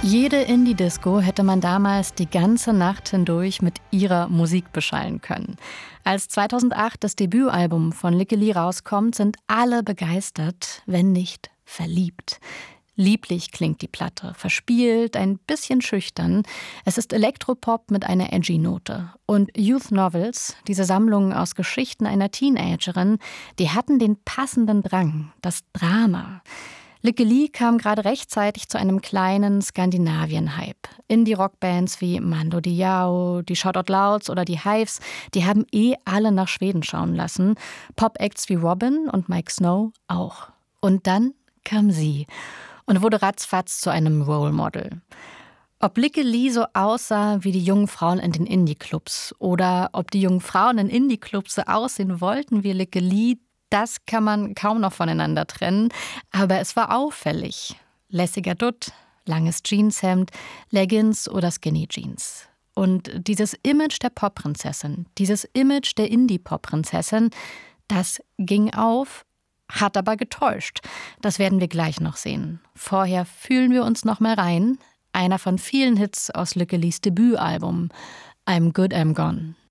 Jede Indie-Disco hätte man damals die ganze Nacht hindurch mit ihrer Musik beschallen können. Als 2008 das Debütalbum von Lykke Li rauskommt, sind alle begeistert, wenn nicht verliebt. Lieblich klingt die Platte, verspielt, ein bisschen schüchtern. Es ist Elektropop mit einer edgy Note. Und Youth Novels, diese Sammlung aus Geschichten einer Teenagerin, die hatten den passenden Drang, das Drama. Lykke Li kam gerade rechtzeitig zu einem kleinen Skandinavien-Hype. Indie-Rockbands wie Mando Diao, die Shout Out Louds oder die Hives, die haben alle nach Schweden schauen lassen. Pop-Acts wie Robin und Mike Snow auch. Und dann kam sie und wurde ratzfatz zu einem Role Model. Ob Lykke Li so aussah wie die jungen Frauen in den Indie-Clubs oder ob die jungen Frauen in Indie-Clubs so aussehen wollten wie Lykke Li, das kann man kaum noch voneinander trennen, aber es war auffällig. Lässiger Dutt, langes Jeanshemd, Leggings oder Skinny Jeans. Und dieses Image der Popprinzessin, dieses Image der Indie-Pop-Prinzessin, das ging auf, hat aber getäuscht. Das werden wir gleich noch sehen. Vorher fühlen wir uns noch mal rein. Einer von vielen Hits aus Lykke Lis Debütalbum, I'm Good, I'm Gone.